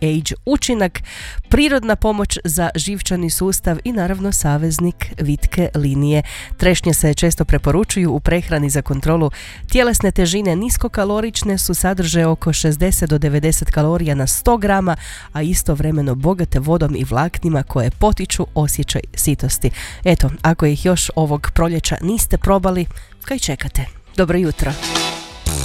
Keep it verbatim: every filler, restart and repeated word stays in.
Age učinak, prirodna pomoć za živčani sustav i naravno saveznik vitke linije. Trešnje se često preporučuju u prehrani za kontrolu tjelesne težine. Niskokalorične su, sadrže oko šezdeset do devedeset kalorija na sto grama, a istovremeno bogate vodom i vlaknima koje potiču osjećaj sitosti. Eto, ako ih još ovog proljeća niste probali, kaj čekate? Dobro jutro!